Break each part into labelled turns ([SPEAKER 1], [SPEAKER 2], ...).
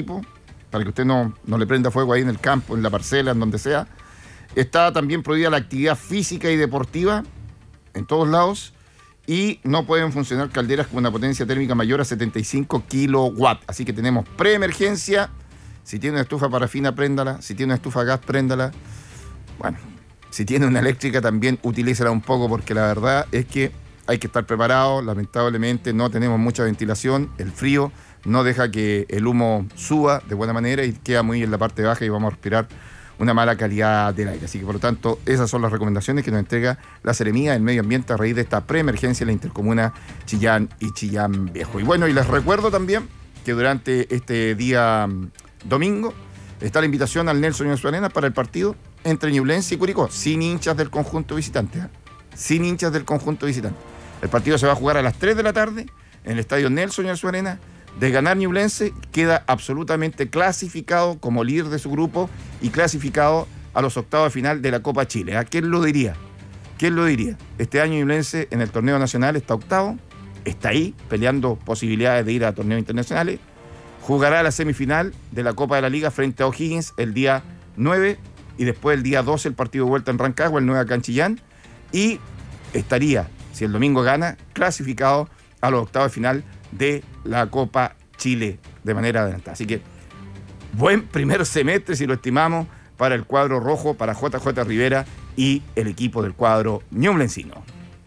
[SPEAKER 1] equipo, para que usted no le prenda fuego ahí en el campo, en la parcela, en donde sea. Está también prohibida la actividad física y deportiva en todos lados, y no pueden funcionar calderas con una potencia térmica mayor a 75 kilowatts. Así que tenemos preemergencia. Si tiene una estufa parafina, préndala. Si tiene una estufa a gas, préndala. Bueno, si tiene una eléctrica también utilícela un poco, porque la verdad es que hay que estar preparado. Lamentablemente no tenemos mucha ventilación. El frío no deja que el humo suba de buena manera y queda muy en la parte baja y vamos a respirar una mala calidad del aire. Así que, por lo tanto, esas son las recomendaciones que nos entrega la Seremía del Medio Ambiente a raíz de esta preemergencia en la intercomuna Chillán y Chillán Viejo. Y bueno, y les recuerdo también que durante este día domingo está la invitación al Nelson Ñublense Arena para el partido entre Ñublense y Curicó, sin hinchas del conjunto visitante, sin hinchas del conjunto visitante. El partido se va a jugar a las 3 de la tarde en el estadio Nelson Ñublense Arena. De ganar Ñublense, queda absolutamente clasificado como líder de su grupo y clasificado a los octavos de final de la Copa Chile. ¿A quién lo diría? ¿Quién lo diría? Este año Ñublense en el torneo nacional está octavo, está ahí peleando posibilidades de ir a torneos internacionales. Jugará la semifinal de la Copa de la Liga frente a O'Higgins el día 9 y después el día 12 el partido de vuelta en Rancagua, el 9 acá en Chillán, y estaría, si el domingo gana, clasificado a los octavos de final de la Copa Chile de manera adelantada. Así que buen primer semestre, si lo estimamos, para el cuadro rojo, para JJ Rivera y el equipo del cuadro ñublencino.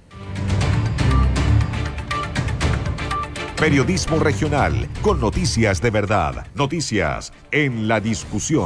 [SPEAKER 2] Periodismo regional, con noticias de verdad, noticias en la discusión.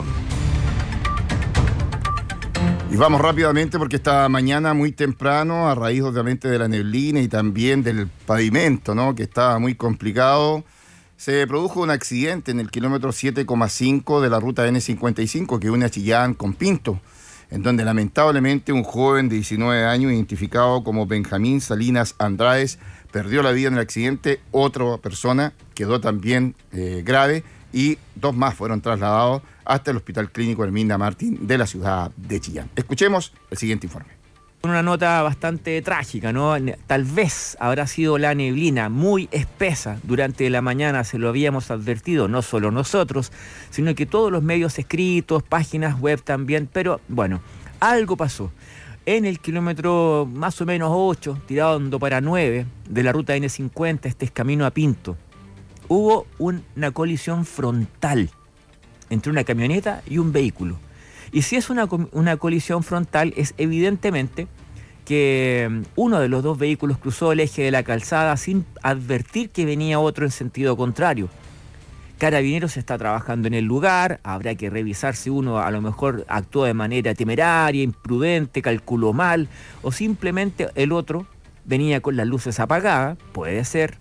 [SPEAKER 1] Y vamos rápidamente porque esta mañana muy temprano, a raíz obviamente de la neblina y también del pavimento, ¿no?, que estaba muy complicado, se produjo un accidente en el kilómetro 7,5 de la ruta N55 que une a Chillán con Pinto, en donde lamentablemente un joven de 19 años identificado como Benjamín Salinas Andrades perdió la vida en el accidente. Otra persona quedó también grave y 2 más fueron trasladados hasta el Hospital Clínico Herminda Martín de la ciudad de Chillán. Escuchemos el siguiente informe.
[SPEAKER 3] Una nota bastante trágica, ¿no? Tal vez habrá sido la neblina muy espesa durante la mañana, se lo habíamos advertido, no solo nosotros, sino que todos los medios escritos, páginas web también, pero bueno, algo pasó. En el kilómetro más o menos 8, tirando para 9 de la ruta N50, este es camino a Pinto, hubo una colisión frontal entre una camioneta y un vehículo. Y si es una colisión frontal, es evidentemente que uno de los dos vehículos cruzó el eje de la calzada sin advertir que venía otro en sentido contrario. Carabineros está trabajando en el lugar, habrá que revisar si uno a lo mejor actuó de manera temeraria, imprudente, calculó mal, o simplemente el otro venía con las luces apagadas, puede ser,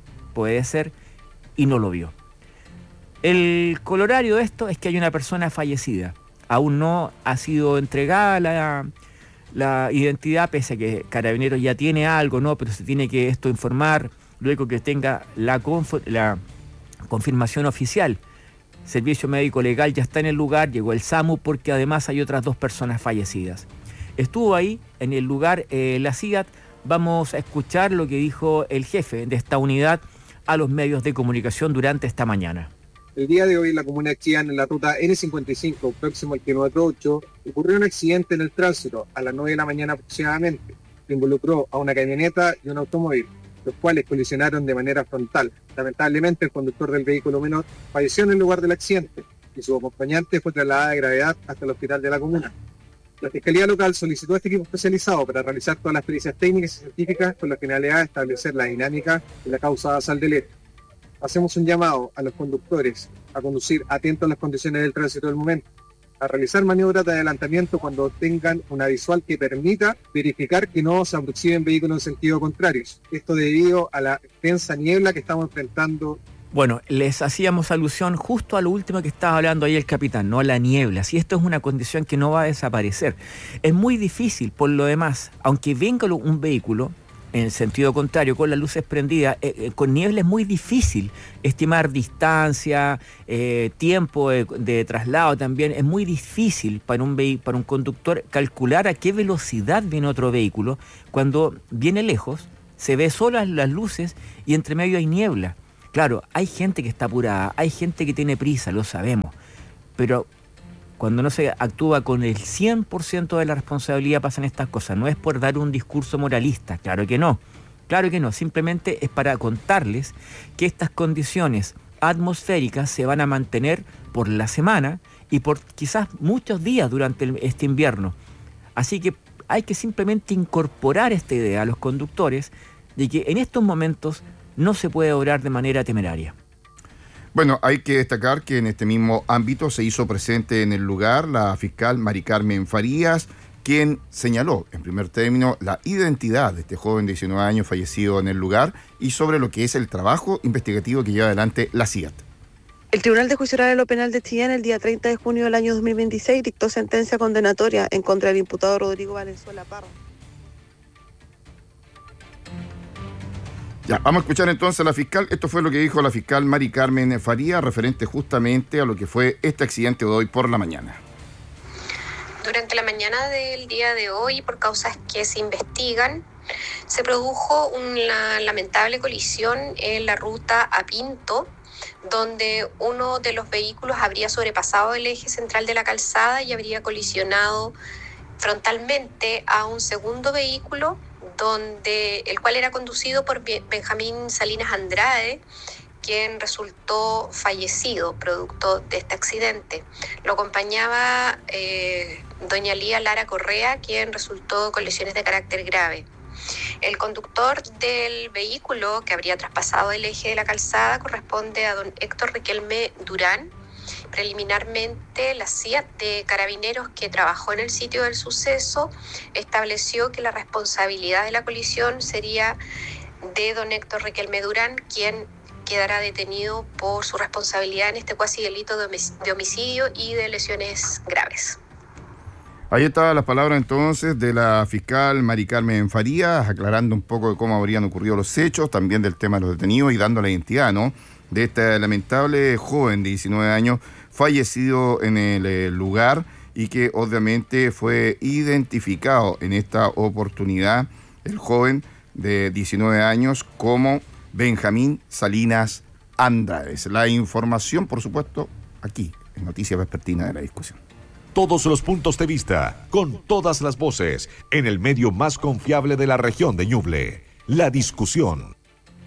[SPEAKER 3] y no lo vio. El colorario de esto es que hay una persona fallecida. Aún no ha sido entregada la identidad, pese a que Carabineros ya tiene algo, ¿no? Pero se tiene que esto informar luego que tenga la confirmación oficial. Servicio Médico Legal ya está en el lugar, llegó el SAMU porque además hay otras 2 personas fallecidas. Estuvo ahí en el lugar la CIAT. Vamos a escuchar lo que dijo el jefe de esta unidad a los medios de comunicación durante esta mañana.
[SPEAKER 4] El día de hoy en la comuna de Chillán, en la ruta N55, próximo al kilómetro 8, ocurrió un accidente en el tránsito a las 9 de la mañana aproximadamente, que involucró a una camioneta y un automóvil, los cuales colisionaron de manera frontal. Lamentablemente, el conductor del vehículo menor falleció en el lugar del accidente y su acompañante fue trasladada de gravedad hasta el hospital de la comuna. La Fiscalía Local solicitó a este equipo especializado para realizar todas las pericias técnicas y científicas con la finalidad de establecer la dinámica y la causa basal del hecho. Hacemos un llamado a los conductores a conducir atentos a las condiciones del tránsito del momento, a realizar maniobras de adelantamiento cuando tengan una visual que permita verificar que no se aproximen vehículos en sentido contrario. Esto debido a la densa niebla que estamos enfrentando.
[SPEAKER 3] Bueno, les hacíamos alusión justo a lo último que estaba hablando ahí el capitán, ¿no? La niebla. Si esto es una condición que no va a desaparecer. Es muy difícil, por lo demás, aunque venga un vehículo en sentido contrario, con las luces prendidas, con niebla es muy difícil estimar distancia, tiempo de traslado también. Es muy difícil para un conductor calcular a qué velocidad viene otro vehículo cuando viene lejos, se ve solo las luces y entre medio hay niebla. Claro, hay gente que está apurada, hay gente que tiene prisa, lo sabemos, pero cuando no se actúa con el 100% de la responsabilidad pasan estas cosas. No es por dar un discurso moralista, claro que no, simplemente es para contarles que estas condiciones atmosféricas se van a mantener por la semana y por quizás muchos días durante este invierno. Así que hay que simplemente incorporar esta idea a los conductores de que en estos momentos no se puede obrar de manera temeraria.
[SPEAKER 1] Bueno, hay que destacar que en este mismo ámbito se hizo presente en el lugar la fiscal Mari Carmen Farías, quien señaló en primer término la identidad de este joven de 19 años fallecido en el lugar y sobre lo que es el trabajo investigativo que lleva adelante la CIAT.
[SPEAKER 5] El Tribunal de Juicio Oral de lo Penal de Chillán el día 30 de junio del año 2026 dictó sentencia condenatoria en contra del imputado Rodrigo Valenzuela Parra.
[SPEAKER 1] Ya, vamos a escuchar entonces a la fiscal. Esto fue lo que dijo la fiscal Mari Carmen Farías referente justamente a lo que fue este accidente de hoy por la mañana.
[SPEAKER 6] Durante la mañana del día de hoy, por causas que se investigan, se produjo una lamentable colisión en la ruta a Pinto, donde uno de los vehículos habría sobrepasado el eje central de la calzada y habría colisionado frontalmente a un segundo vehículo, el cual era conducido por Benjamín Salinas Andrade, quien resultó fallecido producto de este accidente. Lo acompañaba doña Lía Lara Correa, quien resultó con lesiones de carácter grave. El conductor del vehículo que habría traspasado el eje de la calzada corresponde a don Héctor Riquelme Durán. Preliminarmente, la CIAT de Carabineros, que trabajó en el sitio del suceso, estableció que la responsabilidad de la colisión sería de don Héctor Riquelme Durán, quien quedará detenido por su responsabilidad en este cuasi delito de homicidio y de lesiones graves.
[SPEAKER 1] Ahí estaban las palabras entonces de la fiscal Mari Carmen Farías, aclarando un poco de cómo habrían ocurrido los hechos, también del tema de los detenidos y dando la identidad, ¿no?, de este lamentable joven de 19 años fallecido en el lugar y que obviamente fue identificado en esta oportunidad, el joven de 19 años, como Benjamín Salinas Andrade. La información, por supuesto, aquí, en Noticias Vespertina de la Discusión.
[SPEAKER 2] Todos los puntos de vista, con todas las voces, en el medio más confiable de la región de Ñuble, La Discusión.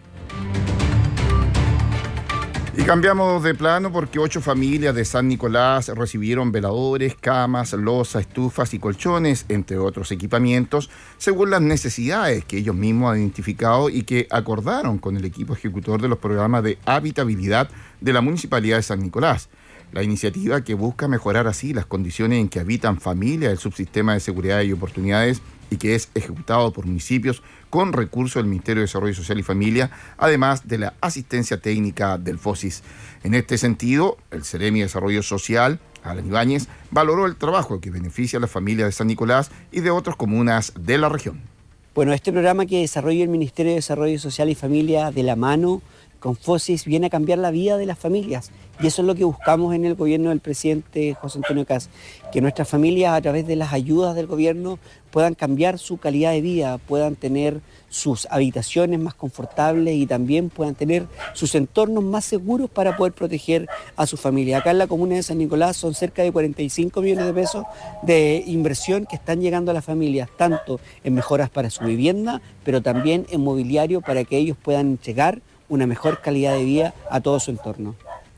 [SPEAKER 1] Y cambiamos de plano porque 8 familias de San Nicolás recibieron veladores, camas, loza, estufas y colchones, entre otros equipamientos, según las necesidades que ellos mismos han identificado y que acordaron con el equipo ejecutor de los programas de habitabilidad de la Municipalidad de San Nicolás. La iniciativa, que busca mejorar así las condiciones en que habitan familias del subsistema de seguridad y oportunidades y que es ejecutado por municipios con recursos del Ministerio de Desarrollo Social y Familia, además de la asistencia técnica del FOSIS. En este sentido, el Ceremi de Desarrollo Social, Alan Ibáñez, valoró el trabajo que beneficia a las familias de San Nicolás y de otras comunas de la región.
[SPEAKER 7] Bueno, este programa que desarrolla el Ministerio de Desarrollo Social y Familia de la mano con FOSIS viene a cambiar la vida de las familias. Y eso es lo que buscamos en el gobierno del presidente José Antonio Kast, que nuestras familias, a través de las ayudas del gobierno, puedan cambiar su calidad de vida, puedan tener sus habitaciones más confortables y también puedan tener sus entornos más seguros para poder proteger a su familia. Acá en la comuna de San Nicolás son cerca de 45 millones de pesos de inversión que están llegando a las familias, tanto en mejoras para su vivienda, pero también en mobiliario para que ellos puedan entregar una mejor calidad de vida a todo su entorno.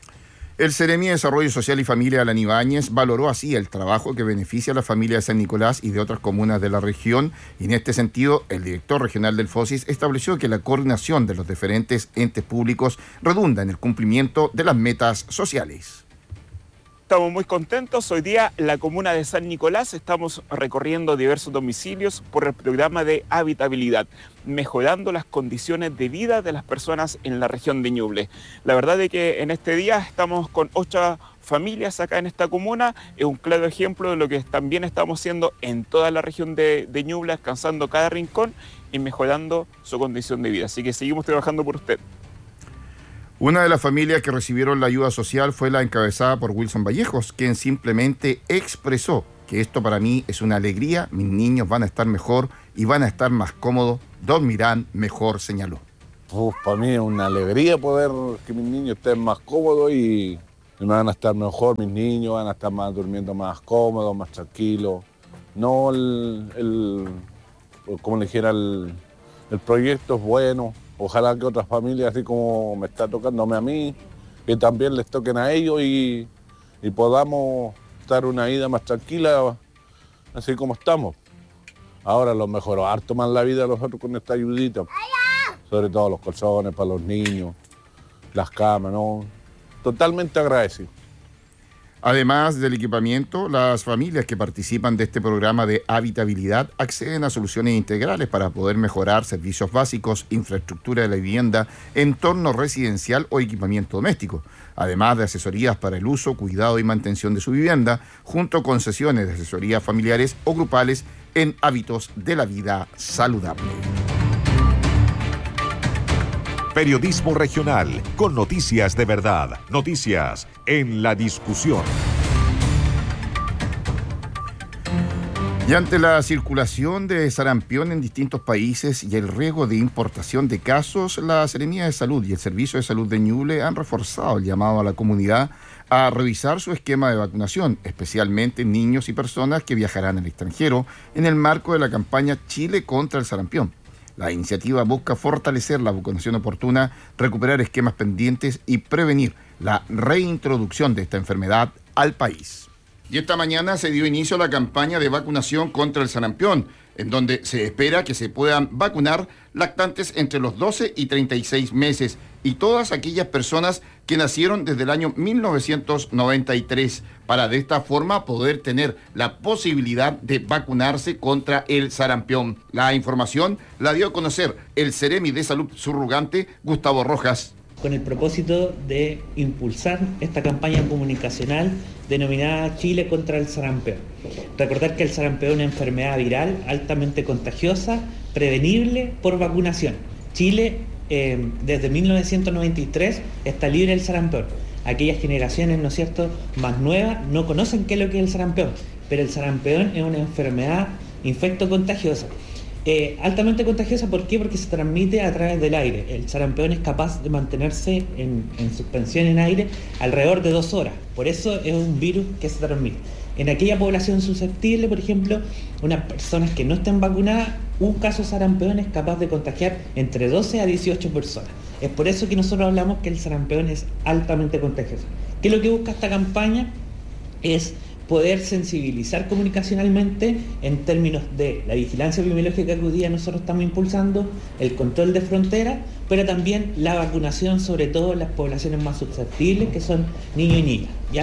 [SPEAKER 1] El Ceremi de Desarrollo Social y Familia, Alan Ibáñez, valoró así el trabajo que beneficia a la familia de San Nicolás y de otras comunas de la región, y en este sentido, el director regional del FOSIS estableció que la coordinación de los diferentes entes públicos redunda en el cumplimiento de las metas sociales.
[SPEAKER 8] Estamos muy contentos. Hoy día la comuna de San Nicolás estamos recorriendo diversos domicilios por el programa de habitabilidad, mejorando las condiciones de vida de las personas en la región de Ñuble. La verdad es que en este día estamos con 8 familias acá en esta comuna. Es un claro ejemplo de lo que también estamos haciendo en toda la región de Ñuble, alcanzando cada rincón y mejorando su condición de vida. Así que seguimos trabajando por usted.
[SPEAKER 1] Una de las familias que recibieron la ayuda social fue la encabezada por Wilson Vallejos, quien simplemente expresó que esto para mí es una alegría, mis niños van a estar mejor y van a estar más cómodos, dormirán mejor, señaló.
[SPEAKER 9] Para mí es una alegría poder que mis niños estén más cómodos y me van a estar mejor, mis niños van a estar más durmiendo más cómodos, más tranquilos. No como le dijera, el proyecto es bueno. Ojalá que otras familias, así como me está tocándome a mí, que también les toquen a ellos y podamos estar una vida más tranquila, así como estamos. Ahora lo mejoró harto más la vida de nosotros con esta ayudita. Sobre todo los colchones para los niños, las camas, ¿no? Totalmente agradecido.
[SPEAKER 1] Además del equipamiento, las familias que participan de este programa de habitabilidad acceden a soluciones integrales para poder mejorar servicios básicos, infraestructura de la vivienda, entorno residencial o equipamiento doméstico, además de asesorías para el uso, cuidado y mantención de su vivienda, junto con sesiones de asesorías familiares o grupales en hábitos de la vida saludable.
[SPEAKER 2] Periodismo regional, con noticias de verdad, noticias en la discusión.
[SPEAKER 1] Y ante la circulación de sarampión en distintos países y el riesgo de importación de casos, la Seremía de Salud y el Servicio de Salud de Ñuble han reforzado el llamado a la comunidad a revisar su esquema de vacunación, especialmente niños y personas que viajarán al extranjero en el marco de la campaña Chile contra el sarampión. La iniciativa busca fortalecer la vacunación oportuna, recuperar esquemas pendientes y prevenir la reintroducción de esta enfermedad al país. Y esta mañana se dio inicio a la campaña de vacunación contra el sarampión, en donde se espera que se puedan vacunar lactantes entre los 12 y 36 meses y todas aquellas personas que nacieron desde el año 1993, para de esta forma poder tener la posibilidad de vacunarse contra el sarampión. La información la dio a conocer el Seremi de Salud subrogante, Gustavo Rojas.
[SPEAKER 10] Con el propósito de impulsar esta campaña comunicacional denominada Chile contra el sarampión. Recordar que el sarampión es una enfermedad viral altamente contagiosa, prevenible por vacunación. Chile, desde 1993, está libre del sarampión. Aquellas generaciones, ¿no es cierto?, más nuevas no conocen qué es lo que es el sarampión, pero el sarampión es una enfermedad infectocontagiosa. Altamente contagiosa, ¿por qué? Porque se transmite a través del aire. El sarampión es capaz de mantenerse en suspensión en aire alrededor de 2 horas. Por eso es un virus que se transmite. En aquella población susceptible, por ejemplo, unas personas que no estén vacunadas, un caso de sarampión es capaz de contagiar entre 12 a 18 personas. Es por eso que nosotros hablamos que el sarampión es altamente contagioso. ¿Qué es lo que busca esta campaña? Es poder sensibilizar comunicacionalmente en términos de la vigilancia epidemiológica que hoy día nosotros estamos impulsando, el control de fronteras, pero también la vacunación, sobre todo en las poblaciones más susceptibles, que son niños y niñas, ¿ya?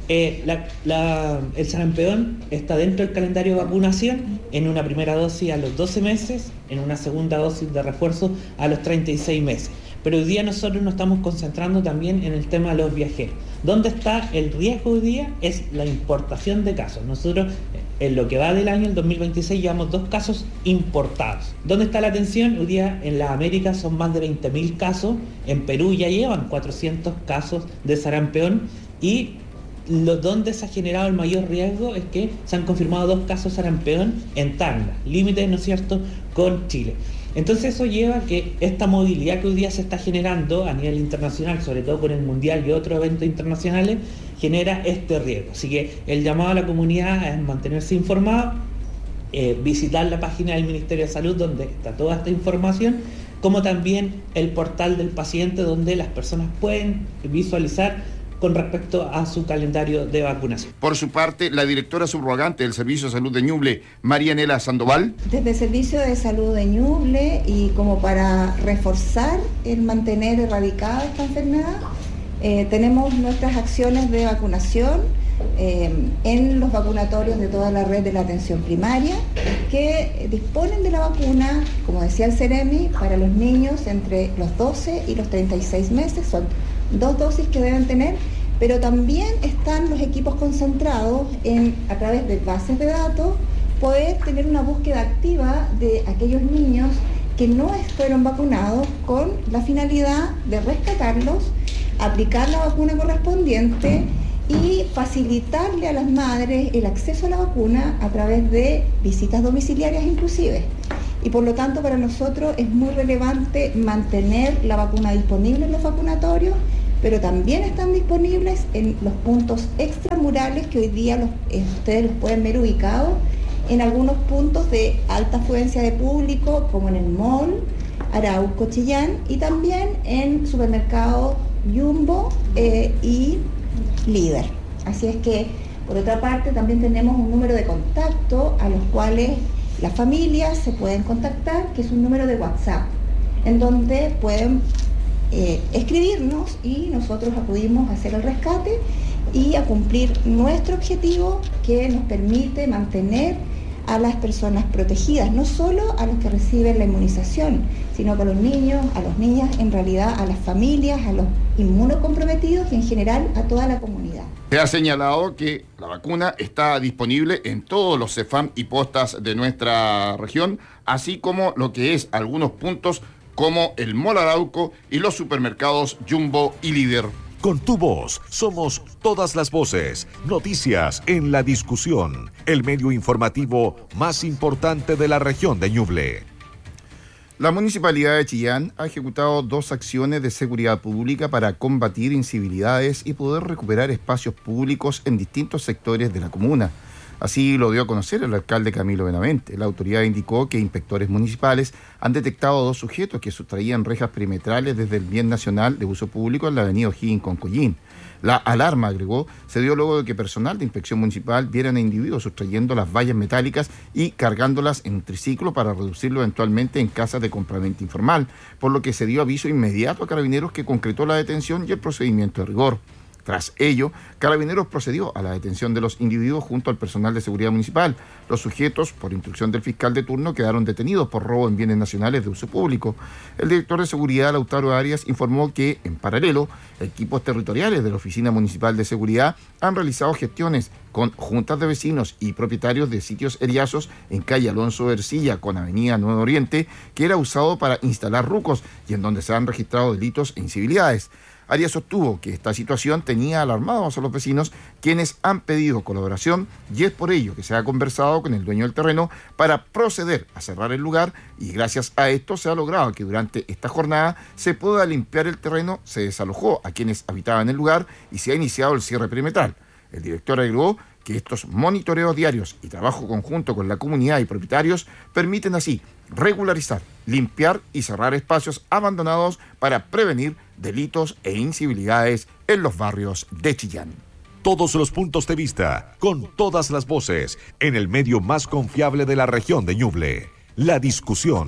[SPEAKER 10] El sarampión está dentro del calendario de vacunación en una primera dosis a los 12 meses, en una segunda dosis de refuerzo a los 36 meses. Pero hoy día nosotros nos estamos concentrando también en el tema de los viajeros. ¿Dónde está el riesgo hoy día? Es la importación de casos. Nosotros, en lo que va del año, el 2026, llevamos 2 casos importados. ¿Dónde está la atención? Hoy día en las Américas son más de 20.000 casos. En Perú ya llevan 400 casos de sarampión. Y donde se ha generado el mayor riesgo es que se han confirmado 2 casos de sarampión en Tacna, límites, ¿no es cierto?, con Chile. Entonces eso lleva a que esta movilidad que hoy día se está generando a nivel internacional, sobre todo con el Mundial y otros eventos internacionales, genera este riesgo. Así que el llamado a la comunidad es mantenerse informada, visitar la página del Ministerio de Salud donde está toda esta información, como también el portal del paciente donde las personas pueden visualizar con respecto a su calendario de vacunación.
[SPEAKER 1] Por su parte, la directora subrogante del Servicio de Salud de Ñuble, Marianela Sandoval.
[SPEAKER 11] Desde el Servicio de Salud de Ñuble, y como para reforzar el mantener erradicada esta enfermedad, tenemos nuestras acciones de vacunación en los vacunatorios de toda la red de la atención primaria, que disponen de la vacuna, como decía el Seremi, para los niños entre los 12 y los 36 meses. Son 2 dosis que deben tener, pero también están los equipos concentrados a través de bases de datos, poder tener una búsqueda activa de aquellos niños que no fueron vacunados, con la finalidad de rescatarlos, aplicar la vacuna correspondiente y facilitarle a las madres el acceso a la vacuna a través de visitas domiciliarias inclusive. y por lo tanto para nosotros es muy relevante mantener la vacuna disponible en los vacunatorios, pero también están disponibles en los puntos extramurales que hoy día ustedes los pueden ver ubicados en algunos puntos de alta afluencia de público, como en el Mall, Arauco, Chillán, y también en supermercados Jumbo y Líder. Así es que, por otra parte, también tenemos un número de contacto a los cuales las familias se pueden contactar, que es un número de WhatsApp, en donde pueden escribirnos y nosotros acudimos a hacer el rescate y a cumplir nuestro objetivo, que nos permite mantener a las personas protegidas, no solo a los que reciben la inmunización, sino que a los niños, a las niñas, en realidad a las familias, a los inmunocomprometidos y en general a toda la comunidad.
[SPEAKER 1] Se ha señalado que la vacuna está disponible en todos los CEFAM y postas de nuestra región, así como lo que es algunos puntos como el Mall Arauco y los supermercados Jumbo y Líder.
[SPEAKER 2] Con tu voz somos todas las voces. Noticias en la discusión. El medio informativo más importante de la región de Ñuble.
[SPEAKER 1] La Municipalidad de Chillán ha ejecutado 2 acciones de seguridad pública para combatir incivilidades y poder recuperar espacios públicos en distintos sectores de la comuna. Así lo dio a conocer el alcalde Camilo Benavente. La autoridad indicó que inspectores municipales han detectado 2 sujetos que sustraían rejas perimetrales desde el bien nacional de uso público en la avenida O'Higgins con Collín. La alarma, agregó, se dio luego de que personal de inspección municipal vieran a individuos sustrayendo las vallas metálicas y cargándolas en un triciclo para reducirlo eventualmente en casas de compraventa informal, por lo que se dio aviso inmediato a Carabineros, que concretó la detención y el procedimiento de rigor. Tras ello, Carabineros procedió a la detención de los individuos junto al personal de seguridad municipal. Los sujetos, por instrucción del fiscal de turno, quedaron detenidos por robo en bienes nacionales de uso público. El director de seguridad, Lautaro Arias, informó que, en paralelo, equipos territoriales de la Oficina Municipal de Seguridad han realizado gestiones con juntas de vecinos y propietarios de sitios eriazos en calle Alonso Ercilla con avenida Nuevo Oriente, que era usado para instalar rucos y en donde se han registrado delitos e incivilidades. Arias sostuvo que esta situación tenía alarmados a los vecinos, quienes han pedido colaboración, y es por ello que se ha conversado con el dueño del terreno para proceder a cerrar el lugar, y gracias a esto se ha logrado que durante esta jornada se pueda limpiar el terreno, se desalojó a quienes habitaban el lugar y se ha iniciado el cierre perimetral. El director agregó que estos monitoreos diarios y trabajo conjunto con la comunidad y propietarios permiten así regularizar, limpiar y cerrar espacios abandonados para prevenir delitos e incivilidades en los barrios de Chillán.
[SPEAKER 2] Todos los puntos de vista, con todas las voces, en el medio más confiable de la región de Ñuble. La discusión.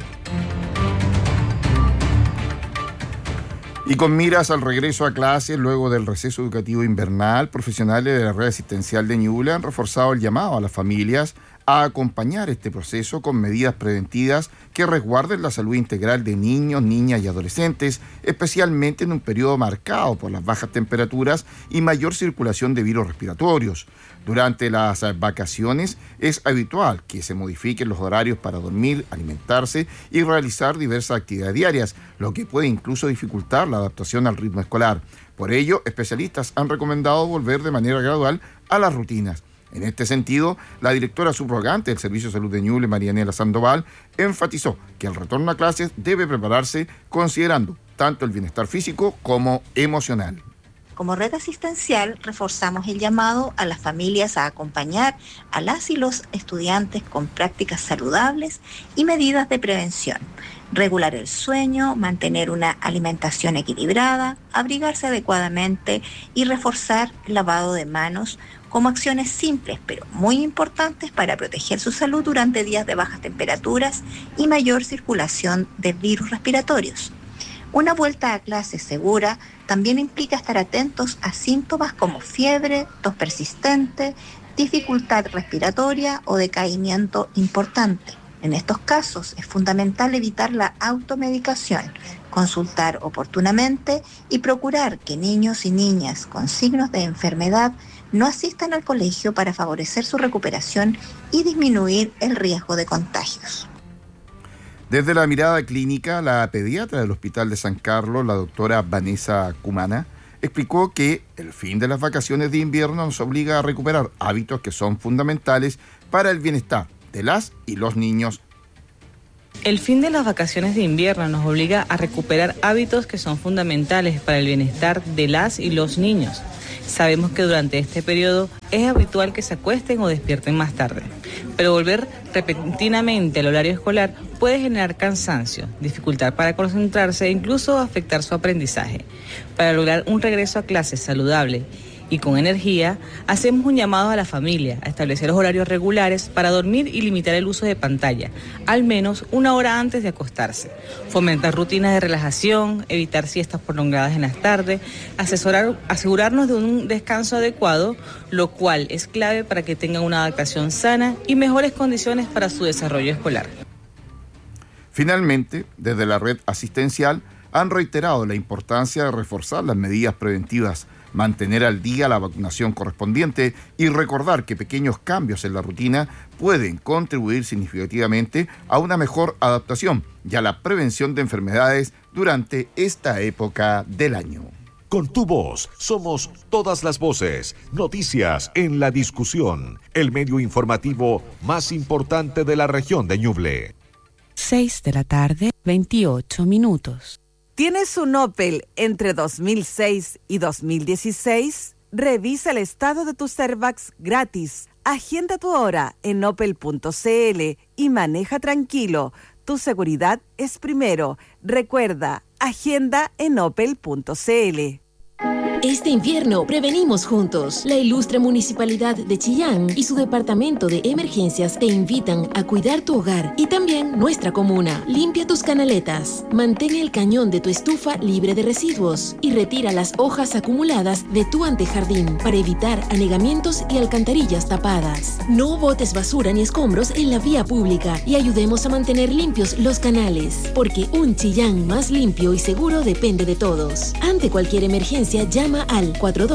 [SPEAKER 1] Y con miras al regreso a clases luego del receso educativo invernal, profesionales de la red asistencial de Ñuble han reforzado el llamado a las familias a acompañar este proceso con medidas preventivas que resguarden la salud integral de niños, niñas y adolescentes, especialmente en un periodo marcado por las bajas temperaturas y mayor circulación de virus respiratorios. Durante las vacaciones es habitual que se modifiquen los horarios para dormir, alimentarse y realizar diversas actividades diarias, lo que puede incluso dificultar la adaptación al ritmo escolar. Por ello, especialistas han recomendado volver de manera gradual a las rutinas. En este sentido, la directora subrogante del Servicio de Salud de Ñuble, Marianela Sandoval, enfatizó que el retorno a clases debe prepararse considerando tanto el bienestar físico como emocional.
[SPEAKER 12] Como red asistencial, reforzamos el llamado a las familias a acompañar a las y los estudiantes con prácticas saludables y medidas de prevención. Regular el sueño, mantener una alimentación equilibrada, abrigarse adecuadamente y reforzar el lavado de manos como acciones simples pero muy importantes para proteger su salud durante días de bajas temperaturas y mayor circulación de virus respiratorios. Una vuelta a clase segura también implica estar atentos a síntomas como fiebre, tos persistente, dificultad respiratoria o decaimiento importante. En estos casos es fundamental evitar la automedicación, consultar oportunamente y procurar que niños y niñas con signos de enfermedad no asistan al colegio para favorecer su recuperación y disminuir el riesgo de contagios.
[SPEAKER 1] Desde la mirada clínica, la pediatra del Hospital de San Carlos, la doctora Vanessa Cumana, explicó que el fin de las vacaciones de invierno nos obliga a recuperar hábitos que son fundamentales para el bienestar de las y los niños.
[SPEAKER 13] El fin de las vacaciones de invierno nos obliga a recuperar hábitos que son fundamentales para el bienestar de las y los niños. Sabemos que durante este periodo es habitual que se acuesten o despierten más tarde, pero volver repentinamente al horario escolar puede generar cansancio, dificultad para concentrarse e incluso afectar su aprendizaje. Para lograr un regreso a clases saludable y con energía, hacemos un llamado a la familia a establecer los horarios regulares para dormir y limitar el uso de pantalla, al menos 1 hora antes de acostarse. Fomentar rutinas de relajación, evitar siestas prolongadas en las tardes, asegurarnos de un descanso adecuado, lo cual es clave para que tengan una adaptación sana y mejores condiciones para su desarrollo escolar.
[SPEAKER 1] Finalmente, desde la red asistencial han reiterado la importancia de reforzar las medidas preventivas, mantener al día la vacunación correspondiente y recordar que pequeños cambios en la rutina pueden contribuir significativamente a una mejor adaptación y a la prevención de enfermedades durante esta época del año.
[SPEAKER 2] Con tu voz, somos todas las voces. Noticias en la discusión. El medio informativo más importante de la región de Ñuble.
[SPEAKER 14] 6 de la tarde, 28 minutos.
[SPEAKER 15] ¿Tienes un Opel entre 2006 y 2016? Revisa el estado de tu Servax gratis. Agenda tu hora en opel.cl y maneja tranquilo. Tu seguridad es primero. Recuerda, agenda en opel.cl.
[SPEAKER 16] Este invierno prevenimos juntos. La ilustre Municipalidad de Chillán y su Departamento de Emergencias te invitan a cuidar tu hogar y también nuestra comuna. Limpia tus canaletas, mantén el cañón de tu estufa libre de residuos y retira las hojas acumuladas de tu antejardín para evitar anegamientos y alcantarillas tapadas. No botes basura ni escombros en la vía pública y ayudemos a mantener limpios los canales, porque un Chillán más limpio y seguro depende de todos. Ante cualquier emergencia, llama al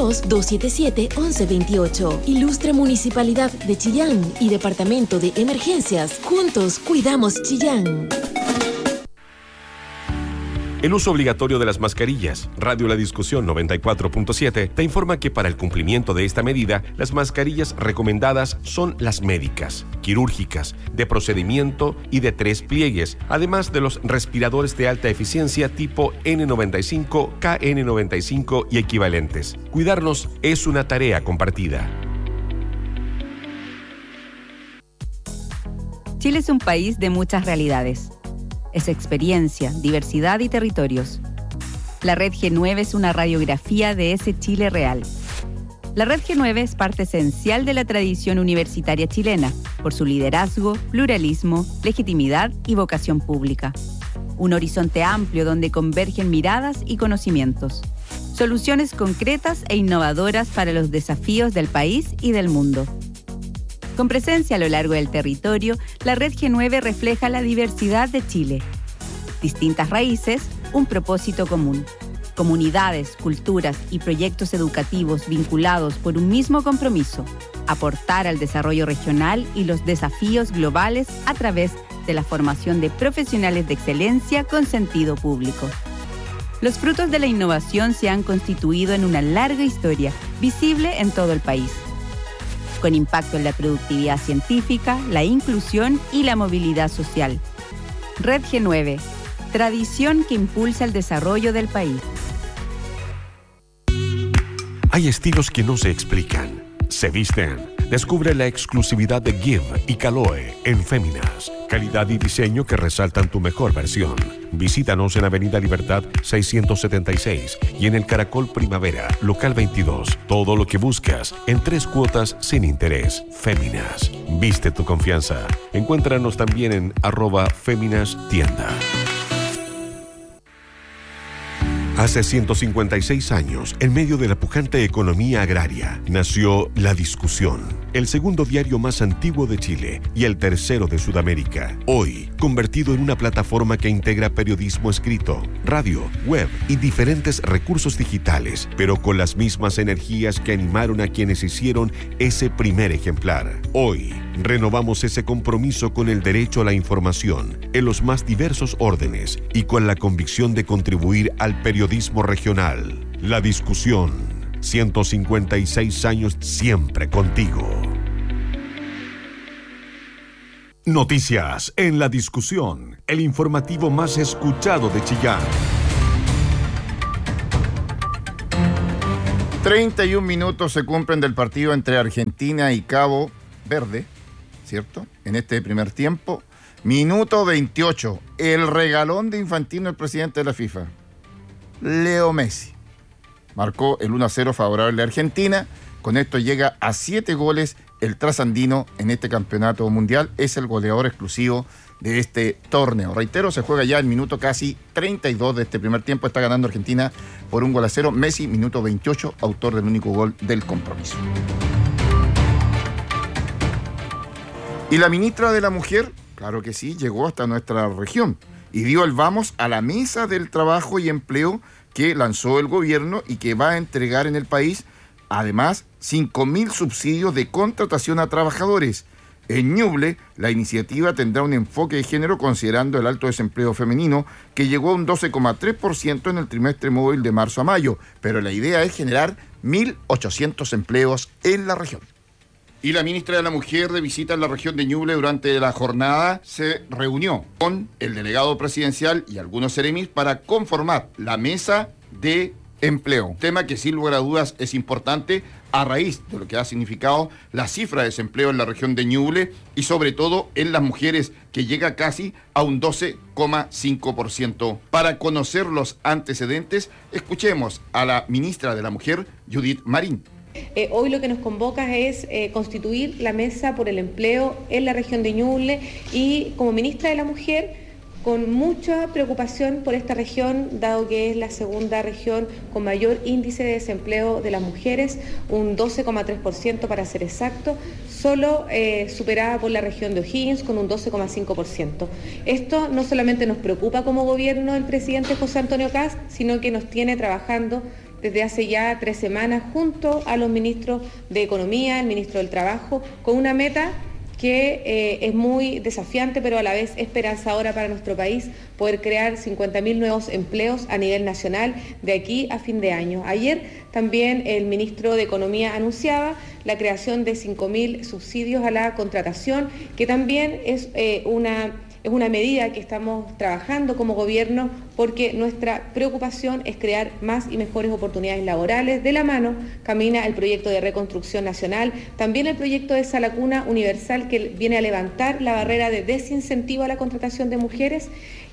[SPEAKER 16] 42-277-1128. Ilustre Municipalidad de Chillán y Departamento de Emergencias. Juntos cuidamos Chillán.
[SPEAKER 17] El uso obligatorio de las mascarillas. Radio La Discusión 94.7 te informa que para el cumplimiento de esta medida, las mascarillas recomendadas son las médicas, quirúrgicas, de procedimiento y de 3 pliegues, además de los respiradores de alta eficiencia tipo N95, KN95 y equivalentes. Cuidarnos es una tarea compartida.
[SPEAKER 18] Chile es un país de muchas realidades. Es experiencia, diversidad y territorios. La Red G9 es una radiografía de ese Chile real. La Red G9 es parte esencial de la tradición universitaria chilena, por su liderazgo, pluralismo, legitimidad y vocación pública. Un horizonte amplio donde convergen miradas y conocimientos. Soluciones concretas e innovadoras para los desafíos del país y del mundo. Con presencia a lo largo del territorio, la Red G9 refleja la diversidad de Chile. Distintas raíces, un propósito común. Comunidades, culturas y proyectos educativos vinculados por un mismo compromiso: aportar al desarrollo regional y los desafíos globales a través de la formación de profesionales de excelencia con sentido público. Los frutos de la innovación se han constituido en una larga historia, visible en todo el país, con impacto en la productividad científica, la inclusión y la movilidad social. Red G9, tradición que impulsa el desarrollo del país.
[SPEAKER 2] Hay estilos que no se explican, se visten. Descubre la exclusividad de Give y Caloe en Féminas. Calidad y diseño que resaltan tu mejor versión. Visítanos en Avenida Libertad 676 y en el Caracol Primavera, local 22. Todo lo que buscas en 3 cuotas sin interés. Féminas. Viste tu confianza. Encuéntranos también en @FéminasTienda. Hace 156 años, en medio de la pujante economía agraria, nació La Discusión, el segundo diario más antiguo de Chile y el tercero de Sudamérica. Hoy, convertido en una plataforma que integra periodismo escrito, radio, web y diferentes recursos digitales, pero con las mismas energías que animaron a quienes hicieron ese primer ejemplar. Hoy, renovamos ese compromiso con el derecho a la información en los más diversos órdenes y con la convicción de contribuir al periodismo regional. La Discusión, 156 años siempre contigo. Noticias en la discusión, el informativo más escuchado de Chillán.
[SPEAKER 1] 31 minutos se cumplen del partido entre Argentina y Cabo Verde, ¿cierto? En este primer tiempo. Minuto 28. El regalón de Infantino, el presidente de la FIFA. Leo Messi marcó el 1-0 favorable a Argentina. Con esto llega a 7 goles el trasandino en este campeonato mundial. Es el goleador exclusivo de este torneo. Reitero, se juega ya el minuto casi 32 de este primer tiempo. Está ganando Argentina por 1-0. Messi, minuto 28, autor del único gol del compromiso. Y la ministra de la Mujer, claro que sí, llegó hasta nuestra región y dio el vamos a la mesa del trabajo y empleo que lanzó el gobierno y que va a entregar en el país, además, 5.000 subsidios de contratación a trabajadores. En Ñuble, la iniciativa tendrá un enfoque de género considerando el alto desempleo femenino, que llegó a un 12,3% en el trimestre móvil de marzo a mayo, pero la idea es generar 1.800 empleos en la región. Y la ministra de la Mujer, de visita en la región de Ñuble durante la jornada, se reunió con el delegado presidencial y algunos seremis para conformar la mesa de empleo. Tema que sin lugar a dudas es importante a raíz de lo que ha significado la cifra de desempleo en la región de Ñuble y sobre todo en las mujeres, que llega casi a un 12,5%. Para conocer los antecedentes, escuchemos a la ministra de la Mujer, Judith Marín.
[SPEAKER 19] Hoy lo que nos convoca es constituir la mesa por el empleo en la región de Ñuble y como ministra de la Mujer con mucha preocupación por esta región, dado que es la segunda región con mayor índice de desempleo de las mujeres, un 12,3% para ser exacto, solo superada por la región de O'Higgins con un 12,5%. Esto no solamente nos preocupa como gobierno del presidente José Antonio Kast, sino que nos tiene trabajando desde hace ya 3 semanas junto a los ministros de Economía, el ministro del Trabajo, con una meta que es muy desafiante, pero a la vez esperanzadora para nuestro país, poder crear 50.000 nuevos empleos a nivel nacional de aquí a fin de año. Ayer también el ministro de Economía anunciaba la creación de 5.000 subsidios a la contratación, que también es una medida que estamos trabajando como gobierno porque nuestra preocupación es crear más y mejores oportunidades laborales. De la mano camina el proyecto de reconstrucción nacional, también el proyecto de Sala Cuna Universal, que viene a levantar la barrera de desincentivo a la contratación de mujeres,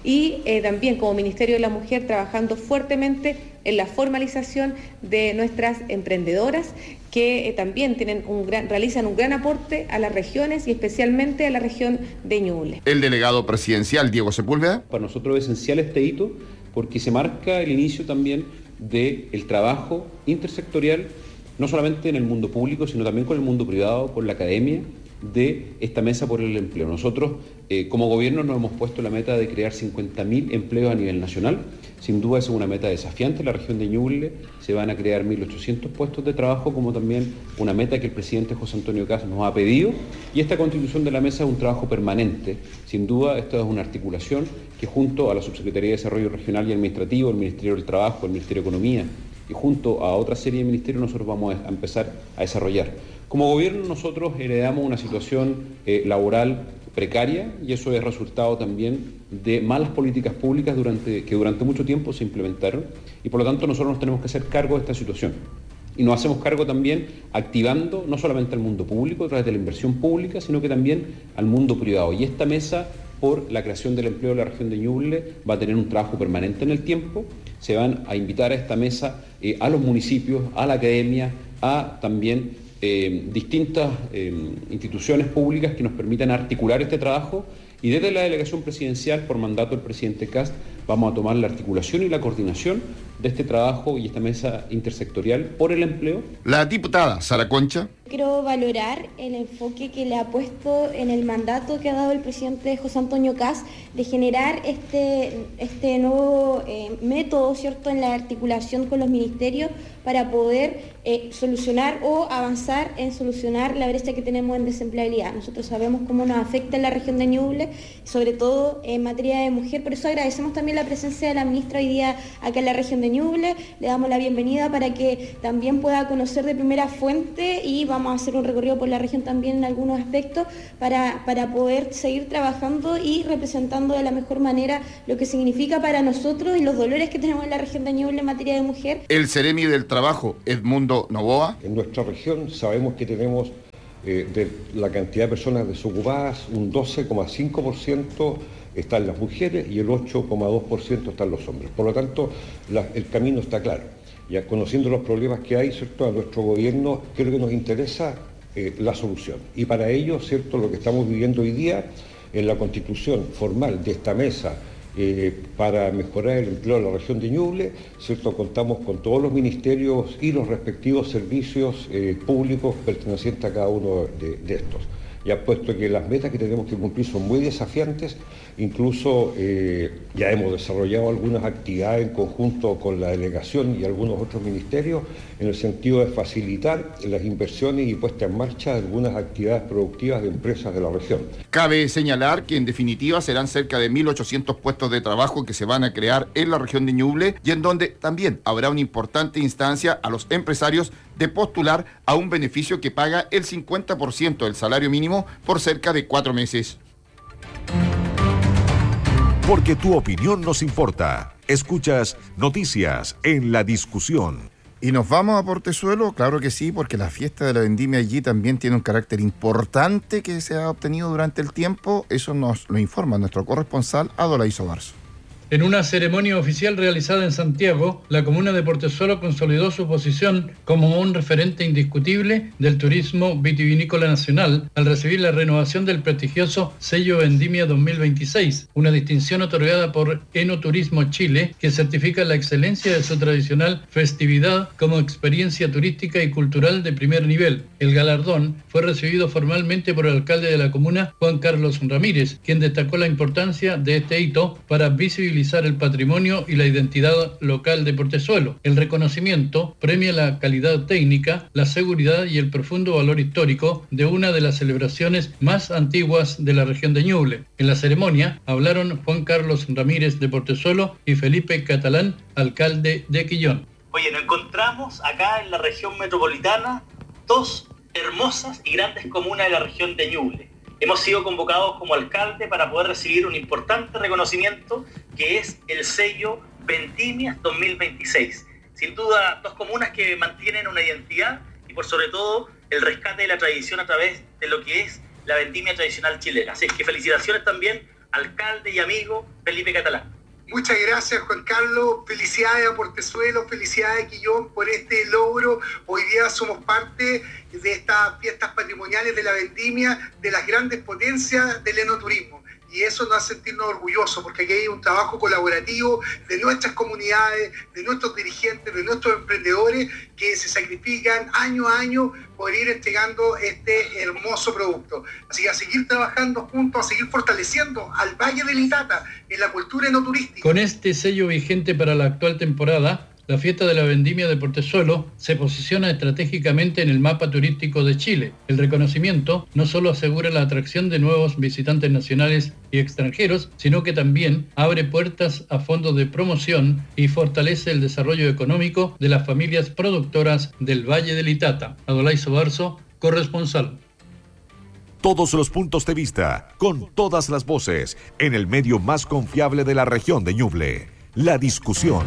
[SPEAKER 19] y también como Ministerio de la Mujer trabajando fuertemente en la formalización de nuestras emprendedoras, que también realizan un gran aporte a las regiones y especialmente a la región de Ñuble.
[SPEAKER 1] El delegado presidencial, Diego Sepúlveda.
[SPEAKER 20] Para nosotros es esencial este hito porque se marca el inicio también del trabajo intersectorial, no solamente en el mundo público, sino también con el mundo privado, con la academia, de esta mesa por el empleo. Nosotros, como gobierno, nos hemos puesto la meta de crear 50.000 empleos a nivel nacional. Sin duda es una meta desafiante en la región de Ñuble. Se van a crear 1.800 puestos de trabajo, como también una meta que el presidente José Antonio Kast nos ha pedido. Y esta constitución de la mesa es un trabajo permanente. Sin duda, esto es una articulación que junto a la Subsecretaría de Desarrollo Regional y Administrativo, el Ministerio del Trabajo, el Ministerio de Economía y junto a otra serie de ministerios nosotros vamos a empezar a desarrollar. Como gobierno nosotros heredamos una situación laboral precaria y eso es resultado también de malas políticas públicas que durante mucho tiempo se implementaron y por lo tanto nosotros nos tenemos que hacer cargo de esta situación. Y nos hacemos cargo también activando no solamente al mundo público a través de la inversión pública, sino que también al mundo privado. Y esta mesa por la creación del empleo de la región de Ñuble va a tener un trabajo permanente en el tiempo. Se van a invitar a esta mesa a los municipios, a la academia, a también distintas instituciones públicas que nos permitan articular este trabajo y desde la delegación presidencial, por mandato del presidente Kast, vamos a tomar la articulación y la coordinación de este trabajo y esta mesa intersectorial por el empleo. La diputada Sara Concha.
[SPEAKER 21] Quiero valorar el enfoque que le ha puesto en el mandato que ha dado el presidente José Antonio Kast de generar este nuevo método, ¿cierto?, en la articulación con los ministerios para poder solucionar o avanzar en solucionar la brecha que tenemos en desempleabilidad. Nosotros sabemos cómo nos afecta en la región de Ñuble, sobre todo en materia de mujer, por eso agradecemos también la presencia de la ministra hoy día acá en la región de de Ñuble. Le damos la bienvenida para que también pueda conocer de primera fuente y vamos a hacer un recorrido por la región también en algunos aspectos para poder seguir trabajando y representando de la mejor manera lo que significa para nosotros y los dolores que tenemos en la región de Ñuble en materia de mujer.
[SPEAKER 1] El Ceremi del Trabajo, Edmundo Novoa.
[SPEAKER 4] En nuestra región sabemos que tenemos de la cantidad de personas desocupadas, un 12,5% están las mujeres y el 8,2% están los hombres. Por lo tanto, el camino está claro. Ya conociendo los problemas que hay, ¿cierto?, a nuestro gobierno, creo que nos interesa la solución. Y para ello, ¿cierto?, lo que estamos viviendo hoy día en la constitución formal de esta mesa para mejorar el empleo de la región de Ñuble, ¿cierto?, contamos con todos los ministerios y los respectivos servicios públicos pertenecientes a cada uno de estos. Ya puesto que las metas que tenemos que cumplir son muy desafiantes, incluso ya hemos desarrollado algunas actividades en conjunto con la delegación y algunos otros ministerios en el sentido de facilitar las inversiones y puesta en marcha de algunas actividades productivas de empresas de la región.
[SPEAKER 1] Cabe señalar que en definitiva serán cerca de 1.800 puestos de trabajo que se van a crear en la región de Ñuble y en donde también habrá una importante instancia a los empresarios de postular a un beneficio que paga el 50% del salario mínimo por cerca de 4 meses.
[SPEAKER 2] Porque tu opinión nos importa. Escuchas Noticias en la Discusión.
[SPEAKER 1] ¿Y nos vamos a Portezuelo? Claro que sí, porque la fiesta de la vendimia allí también tiene un carácter importante que se ha obtenido durante el tiempo. Eso nos lo informa nuestro corresponsal Adolaiso Barzo.
[SPEAKER 22] En una ceremonia oficial realizada en Santiago, la comuna de Portezuelo consolidó su posición como un referente indiscutible del turismo vitivinícola nacional al recibir la renovación del prestigioso sello Vendimia 2026, una distinción otorgada por Enoturismo Chile que certifica la excelencia de su tradicional festividad como experiencia turística y cultural de primer nivel. El galardón fue recibido formalmente por el alcalde de la comuna, Juan Carlos Ramírez, quien destacó la importancia de este hito para visibilizar el patrimonio y la identidad local de Portezuelo. El reconocimiento premia la calidad técnica, la seguridad y el profundo valor histórico de una de las celebraciones más antiguas de la región de Ñuble. En la ceremonia hablaron Juan Carlos Ramírez de Portezuelo y Felipe Catalán, alcalde de Quillón.
[SPEAKER 23] Oye, nos encontramos acá en la región metropolitana dos hermosas y grandes comunas de la región de Ñuble. Hemos sido convocados como alcalde para poder recibir un importante reconocimiento que es el sello Vendimias 2026. Sin duda, dos comunas que mantienen una identidad y por sobre todo el rescate de la tradición a través de lo que es la vendimia tradicional chilena. Así que felicitaciones también, alcalde y amigo Felipe Catalán.
[SPEAKER 24] Muchas gracias, Juan Carlos. Felicidades a Portezuelo, felicidades a Quillón por este logro. Hoy día somos parte de estas fiestas patrimoniales de la vendimia, de las grandes potencias del enoturismo. Y eso nos hace sentirnos orgullosos, porque aquí hay un trabajo colaborativo de nuestras comunidades, de nuestros dirigentes, de nuestros emprendedores, que se sacrifican año a año por ir entregando este hermoso producto. Así que a seguir trabajando juntos, a seguir fortaleciendo al Valle del Itata en la cultura enoturística.
[SPEAKER 22] Con este sello vigente para la actual temporada, la fiesta de la vendimia de Portezuelo se posiciona estratégicamente en el mapa turístico de Chile. El reconocimiento no solo asegura la atracción de nuevos visitantes nacionales y extranjeros, sino que también abre puertas a fondos de promoción y fortalece el desarrollo económico de las familias productoras del Valle del Itata. Adolaiso Barzo, corresponsal.
[SPEAKER 2] Todos los puntos de vista, con todas las voces, en el medio más confiable de la región de Ñuble. La Discusión.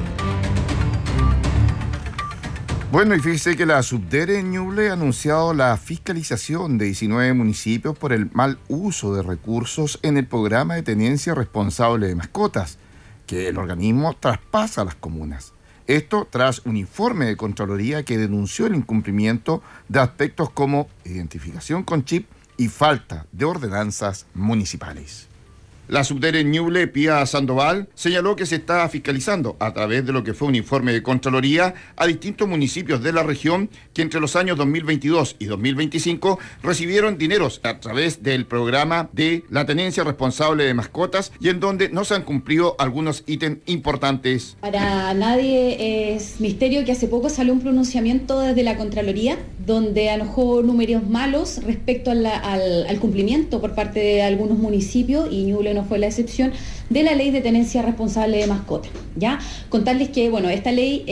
[SPEAKER 1] Bueno, y fíjese que la Subdere en Ñuble ha anunciado la fiscalización de 19 municipios por el mal uso de recursos en el programa de tenencia responsable de mascotas, que el organismo traspasa a las comunas. Esto tras un informe de Contraloría que denunció el incumplimiento de aspectos como identificación con chip y falta de ordenanzas municipales. La Subdere Ñuble, Pía Sandoval, señaló que se está fiscalizando a través de lo que fue un informe de Contraloría a distintos municipios de la región que entre los años 2022 y 2025 recibieron dineros a través del programa de la tenencia responsable de mascotas y en donde no se han cumplido algunos ítems importantes.
[SPEAKER 25] Para nadie es misterio que hace poco salió un pronunciamiento desde la Contraloría donde arrojó números malos respecto al cumplimiento por parte de algunos municipios y Ñuble no no fue la excepción, de la ley de tenencia responsable de mascotas. ¿Ya? Contarles que, bueno, esta ley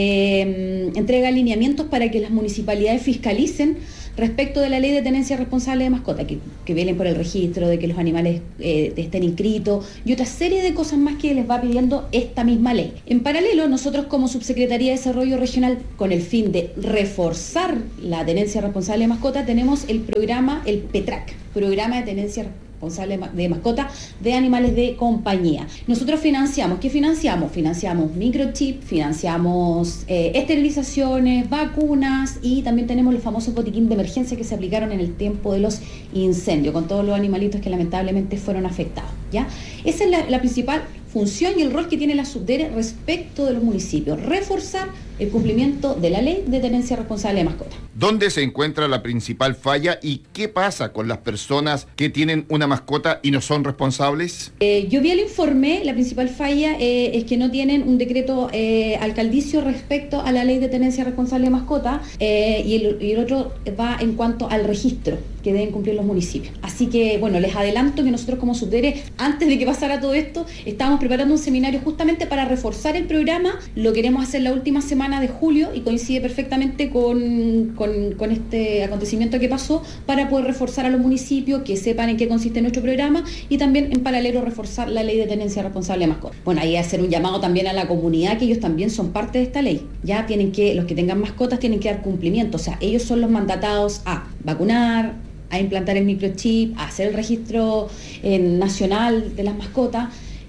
[SPEAKER 25] entrega alineamientos para que las municipalidades fiscalicen respecto de la ley de tenencia responsable de mascotas, que velen por el registro, de que los animales estén inscritos y otra serie de cosas más que les va pidiendo esta misma ley. En paralelo, nosotros como Subsecretaría de Desarrollo Regional, con el fin de reforzar la tenencia responsable de mascotas, tenemos el programa, el PETRAC, Programa de Tenencia Responsable de Mascota de Animales de Compañía. Nosotros financiamos, ¿qué financiamos? Financiamos microchip, financiamos esterilizaciones, vacunas y también tenemos los famosos botiquín de emergencia que se aplicaron en el tiempo de los incendios, con todos los animalitos que lamentablemente fueron afectados, ¿ya? Esa es la principal función y el rol que tiene la Subdere respecto de los municipios, reforzar el cumplimiento de la ley de tenencia responsable de mascotas.
[SPEAKER 1] ¿Dónde se encuentra la principal falla y qué pasa con las personas que tienen una mascota y no son responsables?
[SPEAKER 25] Yo vi el informe, la principal falla es que no tienen un decreto alcaldicio respecto a la ley de tenencia responsable de mascotas y el otro va en cuanto al registro que deben cumplir los municipios. Así que, bueno, les adelanto que nosotros como Subdere, antes de que pasara todo esto, estábamos preparando un seminario justamente para reforzar el programa. Lo queremos hacer la última semana de julio y coincide perfectamente con este acontecimiento que pasó, para poder reforzar a los municipios, que sepan en qué consiste nuestro programa y también en paralelo reforzar la ley de tenencia responsable de mascotas. Bueno, ahí hacer un llamado también a la comunidad, que ellos también son parte de esta ley. Ya tienen que, los que tengan mascotas tienen que dar cumplimiento, o sea, ellos son los mandatados a vacunar, a implantar el microchip, a hacer el registro nacional de las mascotas.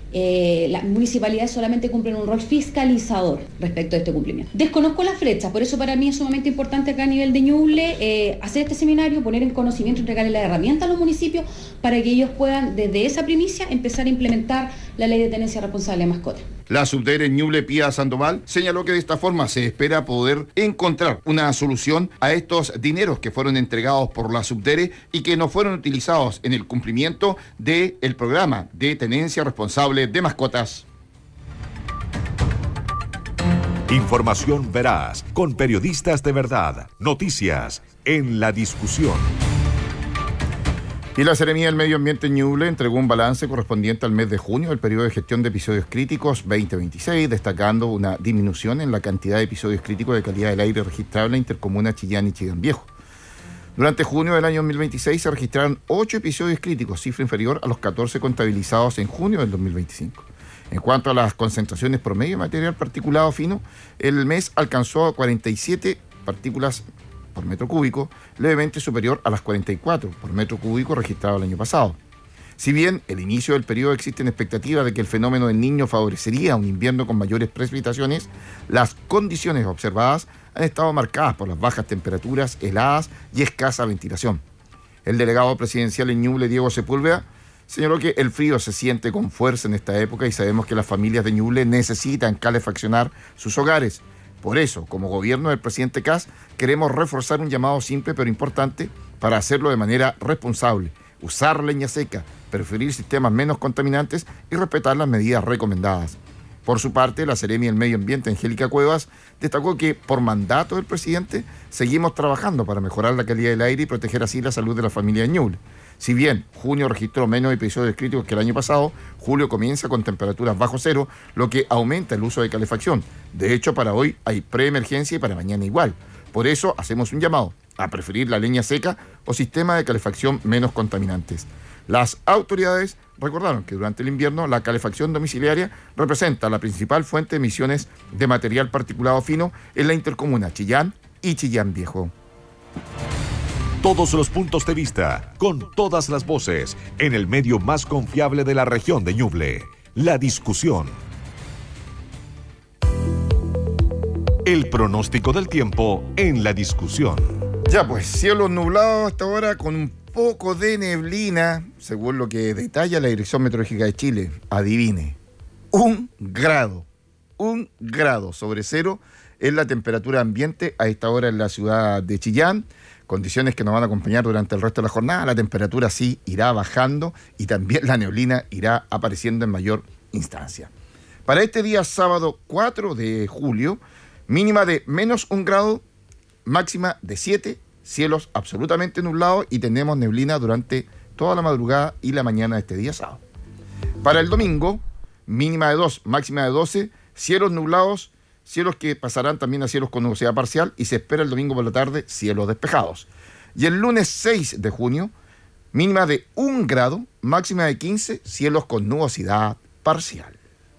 [SPEAKER 25] Las municipalidades solamente cumplen un rol fiscalizador respecto a este cumplimiento. Desconozco las flechas, por eso para mí es sumamente importante acá a nivel de Ñuble hacer este seminario, poner en conocimiento, entregarle la herramienta a los municipios para que ellos puedan desde esa primicia empezar a implementar la ley de tenencia responsable de mascotas.
[SPEAKER 1] La Subdere Ñuble Pía Sandoval señaló que de esta forma se espera poder encontrar una solución a estos dineros que fueron entregados por la Subdere y que no fueron utilizados en el cumplimiento del programa de tenencia responsable de mascotas.
[SPEAKER 2] Información veraz, con periodistas de verdad. Noticias en la discusión.
[SPEAKER 1] Y la Seremía del Medio Ambiente Ñuble entregó un balance correspondiente al mes de junio del periodo de gestión de episodios críticos 2026, destacando una disminución en la cantidad de episodios críticos de calidad del aire registrable en la intercomuna Chillán y Chillán Viejo. Durante junio del año 2026 se registraron 8 episodios críticos, cifra inferior a los 14 contabilizados en junio del 2025. En cuanto a las concentraciones promedio de material particulado fino, el mes alcanzó 47 partículas por metro cúbico, levemente superior a las 44 por metro cúbico registrado el año pasado. Si bien el inicio del periodo existen expectativas de que el fenómeno del Niño favorecería un invierno con mayores precipitaciones, las condiciones observadas han estado marcadas por las bajas temperaturas, heladas y escasa ventilación. El delegado presidencial en Ñuble, Diego Sepúlveda, señaló que el frío se siente con fuerza en esta época y sabemos que las familias de Ñuble necesitan calefaccionar sus hogares. Por eso, como gobierno del presidente Kast, queremos reforzar un llamado simple pero importante para hacerlo de manera responsable, usar leña seca, preferir sistemas menos contaminantes y respetar las medidas recomendadas. Por su parte, la Seremi del Medio Ambiente, Angélica Cuevas, destacó que por mandato del presidente seguimos trabajando para mejorar la calidad del aire y proteger así la salud de la familia de Ñuble. Si bien junio registró menos episodios críticos que el año pasado, julio comienza con temperaturas bajo cero, lo que aumenta el uso de calefacción. De hecho, para hoy hay preemergencia y para mañana igual. Por eso hacemos un llamado a preferir la leña seca o sistemas de calefacción menos contaminantes. Las autoridades recordaron que durante el invierno la calefacción domiciliaria representa la principal fuente de emisiones de material particulado fino en la intercomuna Chillán y Chillán Viejo.
[SPEAKER 2] Todos los puntos de vista, con todas las voces, en el medio más confiable de la región de Ñuble. La discusión. El pronóstico del tiempo en la discusión.
[SPEAKER 1] Ya pues, cielos nublados hasta ahora con un poco de neblina, según lo que detalla la Dirección Meteorológica de Chile. Adivine, 1 grado sobre cero es la temperatura ambiente a esta hora en la ciudad de Chillán. Condiciones que nos van a acompañar durante el resto de la jornada. La temperatura sí irá bajando y también la neblina irá apareciendo en mayor instancia. Para este día sábado 4 de julio, mínima de -1 grado, máxima de 7, cielos absolutamente nublados y tenemos neblina durante toda la madrugada y la mañana de este día sábado. Para el domingo, mínima de 2, máxima de 12, cielos nublados, cielos que pasarán también a cielos con nubosidad parcial y se espera el domingo por la tarde cielos despejados. Y el lunes 6 de junio, mínima de 1 grado, máxima de 15, cielos con nubosidad parcial.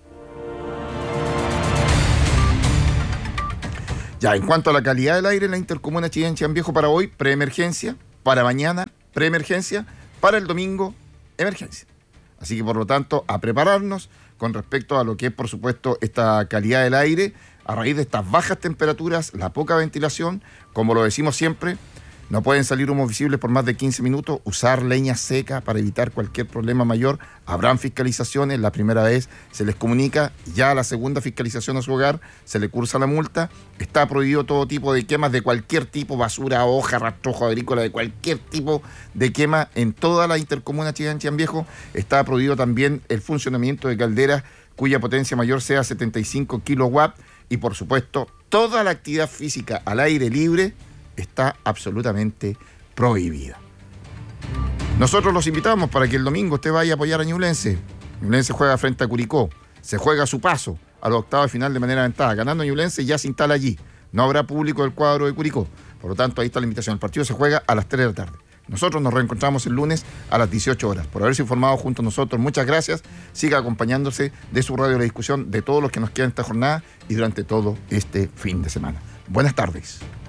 [SPEAKER 1] Ya, en cuanto a la calidad del aire en la intercomuna Chillán Viejo para hoy, preemergencia, para mañana, preemergencia, para el domingo, emergencia. Así que por lo tanto, a prepararnos con respecto a lo que es, por supuesto, esta calidad del aire, a raíz de estas bajas temperaturas, la poca ventilación, como lo decimos siempre, no pueden salir humos visibles por más de 15 minutos, usar leña seca para evitar cualquier problema mayor. Habrán fiscalizaciones, la primera vez se les comunica, ya la segunda fiscalización a su hogar, se le cursa la multa. Está prohibido todo tipo de quemas de cualquier tipo, basura, hoja, rastrojo agrícola, de cualquier tipo de quema en toda la intercomuna Chillán Viejo. Está prohibido también el funcionamiento de calderas cuya potencia mayor sea 75 kilowatts y, por supuesto, toda la actividad física al aire libre está absolutamente prohibida. Nosotros los invitamos para que el domingo usted vaya a apoyar a Ñublense. Ñublense juega frente a Curicó, se juega su paso a los octavos de final de manera aventada. Ganando Ñublense ya se instala allí. No habrá público del cuadro de Curicó. Por lo tanto, ahí está la invitación. El partido se juega a las 3 de la tarde. Nosotros nos reencontramos el lunes a las 18 horas. Por haberse informado junto a nosotros, muchas gracias. Siga acompañándose de su radio La Discusión, de todos los que nos quedan esta jornada y durante todo este fin de semana. Buenas tardes.